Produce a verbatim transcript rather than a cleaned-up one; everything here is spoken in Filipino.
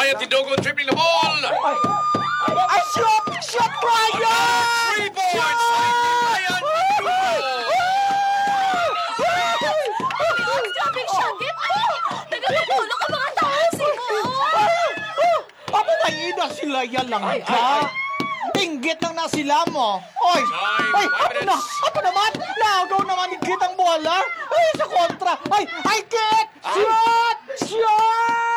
Ryan Tidogo dribbling the ball. Ay, ay, shoot! Shoot, Ryan! Three points. Ryan Tidogo. Grabe shot it! Nagkakatulog ang mga tao si Papa, may ina sila yan lang ka. Inggit lang na sila mo. Oy, Time, ay, five ako na, minutes. ako naman. Naagaw naman ni Kit ang bola. Ay, sa kontra. Ay, ay, Kit! Shoot! Shoot!